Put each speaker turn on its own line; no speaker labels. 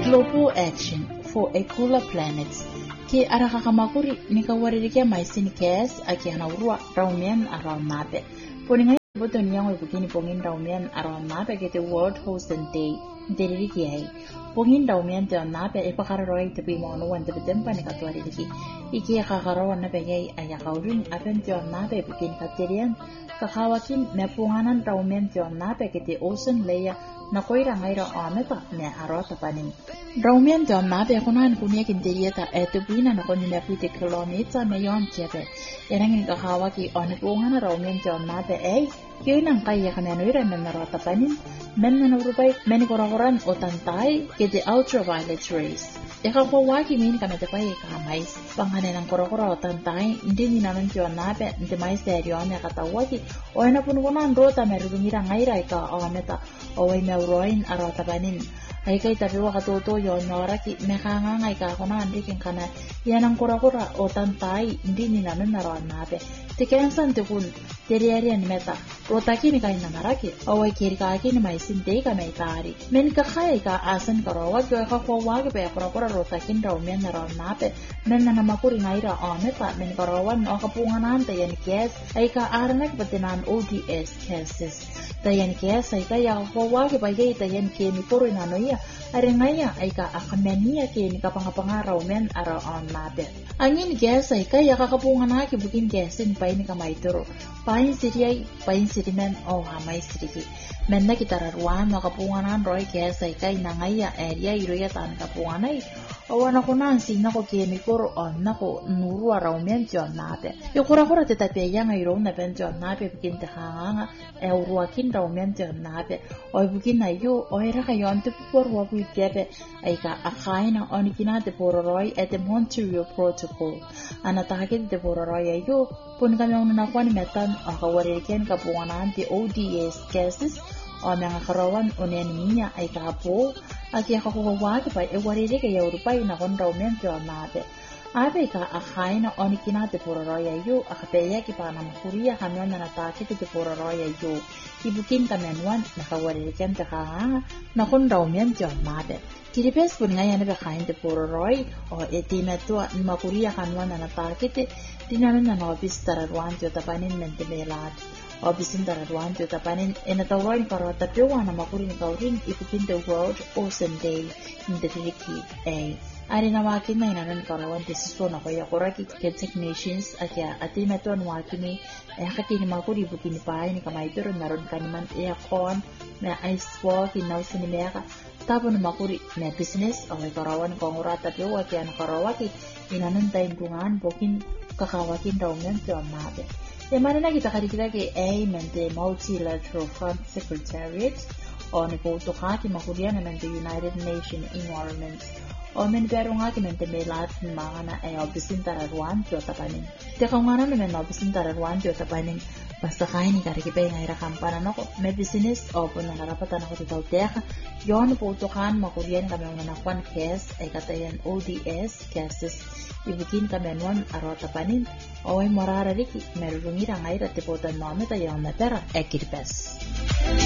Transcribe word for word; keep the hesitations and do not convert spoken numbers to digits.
Global Action for a Cooler Planet. Ki arakakamakuri nikawaririke maisini kes aki anaurua raumian around mape. Poninga boto niyango ibukini pongin raumian around mape kete World Ocean Day. Ntiririki ai. Pongin raumian te on mape ipakararoi te pimono wan te betempa nikatuaririki. Iki kakarawan na pegay ayakaurin apen te on mape ibukini katerian. Kakawakin mepunganan raumian te on mape kete Ocean Layer na koira ngaira ameta me arota panin. Raumian te on mape kunan kunia kinterieta etubina na koni me pute kilomita me yon chepe. Yanangin kakawaki onipungana raumian te on mape ei. Kailan kaya kananuira men narota panin. Men nanurupay menikorakoran o tantay kete ultraviolet rays. Ikakawaki min kametapay ikamais. Panghanin ang korakora o tantay, hindi ninanon tiyo nape, hindi may seryo na katawaki. O ay napunukunan rota merungira ngaira ika o ameta o ay meuroin arota panin. Ay kay tabiwa katuto yon noraki mekangangay ka ako na andikin kana yan ang korakora o tantay, hindi ninanon naroan nape. Tikayansan tikun, tiriarian meta, rotaki ni kain namaraki, o ay kirikaki ni may sinte ka may tari. Men kakaya ka asan karawag, yo ay kakwawag pa korakora rotakin raumian naroan nape. Men na namakuri ngaira ameta, men karawan o kapunganan tayan kes, ay kaaranak patinan O D S cases. Tayan kes ay kaya kakwawag pa gay tayan kemi puro inanoya, ari ngaya ay ka akameniya kemi kapangapangaraw men araw nape. Angin kes ay kaya kakapunganan kibukin kesin pa ini kamay turo. Pain siriyay, pain sirimen o hamay siriki. Men na kitararuan no kapunganan roy kes ay kay nangaya area iroya tan kapunganay. Awan ako na sina ko kemikor on nako nuru araw men tion nape. Yukura-kura tetapeya ngayon na ben tion nape bikin tehanga e uruakin raw men tion nape. Oy bukin na yu oy ra kayon te por wa bu tepe ay ka akain ang onikina te pororoy at the Montreal Protocol. Anatahakit te pororoy ay yu pun kami ang nanakwa ni metan akawarikin kapunganan ti O D S cases o mga karawan o niya ay kapo at yakakawawag pa e wariri kaya urupay na kon raw men tion nape. Abe ka akain na onikina te pororoy ay yu akapeya ki pa na makuriya kamyon na natakit te pororoy ay yu. Ibukin kamenwan nakawaririkin te kanga na kon raw men tion nape. Kiripes pun nga yan bakain te pororoy o etimeto makuriya kamyon na natakit dinanon na nobis tararuan tiyo tapanin mentemelat. Obisin tararuan tiyo tapanin enatawroin karo tapiwa na makurin kaurin ipukin the World Ocean Day in the Filiki A. Ari na wakin na inanon karawan desiso na kaya kuraki ketsek nations at ya atimeto ang wakini eh kakini makuri bukin pahay ni kamayturo naron kaniman eakon na ice walk inaw sinimeka tapon na makuri na business o may karawan kongura tapiwa kaya na karawaki inanon tayong bungaan bukin kakawakin raw ngan tiyo nabe. E mana na kita karikita kay A mente Multilateral Fund Secretariat o niputo ka ki makuriya na mente United Nations Environment o men pero nga ki mente may lahat ng mga na ay obisin tararuan tiyo tapanin. Teka nga na naman obisin tararuan tiyo tapanin basta kain ni karikipay nga irakampanan ako may business o po na narapatan ako titaw teka yon niputo kan makuriyan kami ang nanakwan kes ay katayan O D S cases ibukin kami nun arota panin o ay morarariki merurungira nga iratiputan mo amita yung matera ekiripes.